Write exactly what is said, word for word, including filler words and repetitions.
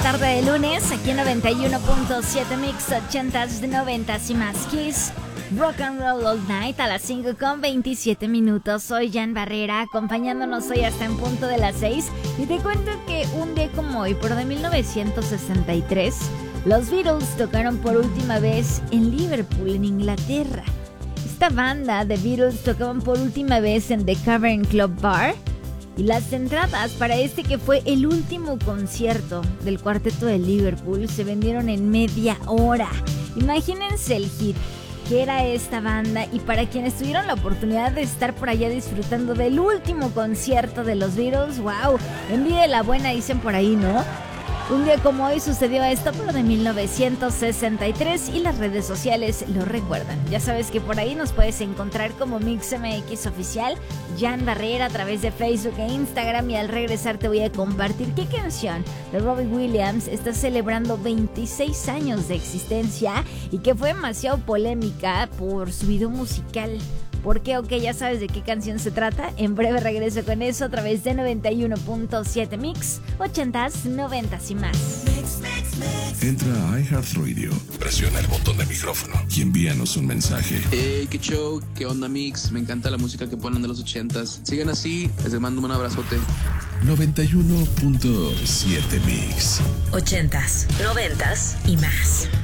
tarde de lunes, aquí en noventa y uno punto siete Mix, ochentas, noventas y más. Kiss, Rock and Roll All Night a las cinco con veintisiete minutos. Soy Jan Barrera, acompañándonos hoy hasta en punto de las seis. Y te cuento que un día como hoy, pero de mil novecientos sesenta y tres, los Beatles tocaron por última vez en Liverpool, en Inglaterra. Esta banda de Beatles tocaban por última vez en The Cavern Club Bar. Y las entradas para este que fue el último concierto del cuarteto de Liverpool se vendieron en media hora. Imagínense el hit que era esta banda, y para quienes tuvieron la oportunidad de estar por allá disfrutando del último concierto de los Beatles, wow, envidia la buena, dicen por ahí, ¿no? Un día como hoy sucedió esto, pero de mil novecientos sesenta y tres, y las redes sociales lo recuerdan. Ya sabes que por ahí nos puedes encontrar como Mix M X Oficial, Jan Barrera, a través de Facebook e Instagram, y al regresar te voy a compartir qué canción de Robbie Williams está celebrando veintiséis años de existencia y que fue demasiado polémica por su video musical. ¿Por qué? Ok, ya sabes de qué canción se trata. En breve regreso con eso a través de noventa y uno punto siete Mix, ochentas, noventas y más. Mix, mix, mix. Entra a iHeartRadio, presiona el botón de micrófono y envíanos un mensaje. Hey, qué show, qué onda Mix, me encanta la música que ponen de los ochentas. Sigan así, les mando un abrazote. noventa y uno punto siete Mix. Ochentas, noventas y más.